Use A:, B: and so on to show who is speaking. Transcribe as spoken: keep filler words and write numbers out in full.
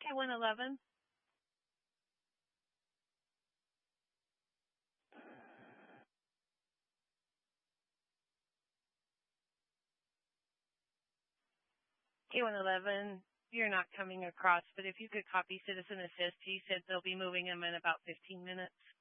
A: K one eleven. K one eleven, you're not coming across, but if you could copy Citizen Assist, he said they'll be moving him in about fifteen minutes.